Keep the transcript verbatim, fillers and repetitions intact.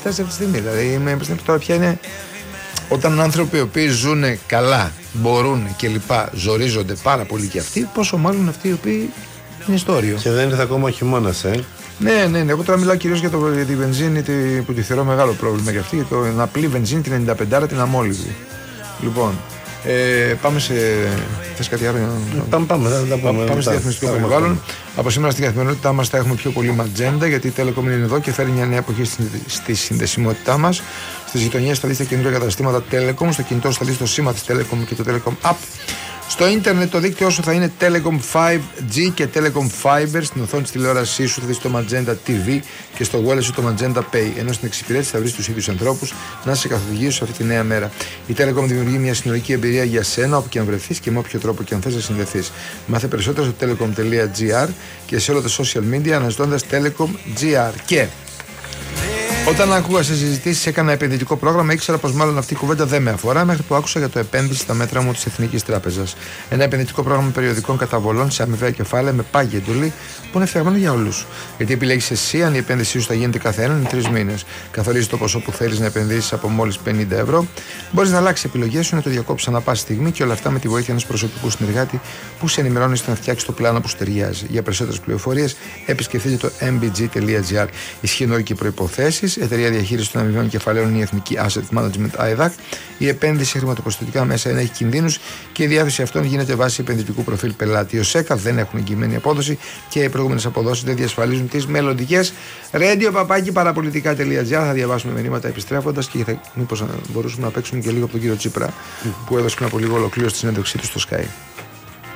φτάσει αυτή τη στιγμή. Δηλαδή, με τώρα πια είναι. Όταν άνθρωποι οι οποίοι ζουν καλά, μπορούν και λοιπά, ζορίζονται πάρα πολύ και αυτοί, πόσο μάλλον αυτοί οι οποίοι είναι στο όριο. Και δεν ήρθε ακόμα ο χειμώνας, ε. Ναι, ναι, ναι. Εγώ τώρα μιλάω κυρίως για, για τη βενζίνη τη, που τη θεωρώ μεγάλο πρόβλημα για αυτή, για την απλή βενζίνη, την ενενήντα πέντε, την αμόλυβη. Λοιπόν, ε, πάμε σε. Θες κάτι άλλο? Πάμε, πάμε, δεν τα πούμε. Πάμε στο διαφημιστικό περιβάλλον. Από σήμερα στην καθημερινότητά μας θα έχουμε πιο πολύ ματζέντα, γιατί η Telecom είναι εδώ και φέρει μια νέα εποχή στη συνδεσιμότητά μας. Στις γειτονιές θα δείτε καινούργια καταστήματα Telecom, στο κινητό θα δείτε το σήμα της Telecom και το Telecom App. Στο ίντερνετ το δίκτυό σου θα είναι Telecom φάιβ τζι και Telecom Fiber. Στην οθόνη της τηλεόρασής σου θα δεις το Magenta τι βι και στο wallet σου το Magenta Pay. Ενώ στην εξυπηρέτηση θα βρεις τους ίδιους ανθρώπους να σε καθοδηγήσουν σε αυτή τη νέα μέρα. Η Telecom δημιουργεί μια συνολική εμπειρία για σένα όπου και αν βρεθείς και με όποιο τρόπο και αν θες να συνδεθείς. Μάθε περισσότερο στο telecom τελεία gr και σε όλα τα social media αναζητώντας Telecom τζι αρ. Και όταν άκουγα σε συζητήσεις, έκανα επενδυτικό πρόγραμμα, ήξερα πως μάλλον αυτή η κουβέντα δεν με αφορά, μέχρι που άκουσα για το επένδυση στα μέτρα μου της Εθνικής Τράπεζας. Ένα επενδυτικό πρόγραμμα περιοδικών καταβολών σε αμοιβαία κεφάλαια με πάγια εντολή που είναι φτιαγμένο για όλους. Γιατί επιλέγεις εσύ αν η επένδυσή σου θα γίνεται κάθε έναν ή τρεις μήνες. Καθορίζεις το ποσό που θέλεις να επενδύσεις από μόλις πενήντα ευρώ. Μπορείς να αλλάξεις επιλογές σου, να το διακόψεις ανά πάση στιγμή και όλα αυτά με τη βοήθεια ενός προσωπικού συνεργάτη που σε ενημερώνει ώστε να φτιάξεις το πλάνο που σου ταιριάζει. Για περισσότερες πληροφορίες επισκεφτείτε το εμ μπι τζι τελεία gr. Ισχύουν όλοι και οι προϋποθέσεις. Εταιρεία διαχείριση των αμοιβαίων κεφαλαίων είναι η Εθνική Asset Management άι έι δι έι. Η επένδυση σε χρηματοπιστωτικά μέσα ενέχει κινδύνους και η διάθεση αυτών γίνεται βάσει επενδυτικού προφίλ πελάτη. Οι ΟΣΕΚΑ δεν έχουν εγγυημένη απόδοση και οι προηγούμενες αποδόσεις δεν διασφαλίζουν τις μελλοντικές. Radio παπάκι παραπολιτικά τελεία gr. Θα διαβάσουμε μηνύματα επιστρέφοντας και θα, μήπως μπορούσαμε να παίξουμε και λίγο από τον κύριο Τσίπρα mm. που έδωσε πριν από λίγο ολοκλήρωση τη συνέντευξή του στο Sky.